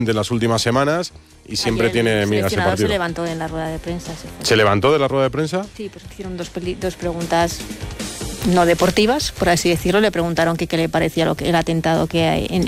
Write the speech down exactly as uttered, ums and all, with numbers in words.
de las últimas semanas y siempre Ayer tiene el migas ese seleccionador partido. se levantó en la rueda de prensa. Se, fue. ¿Se levantó de la rueda de prensa? Sí, pues hicieron dos, peli- dos preguntas no deportivas, por así decirlo. Le preguntaron que qué le parecía lo que, el atentado que hay en,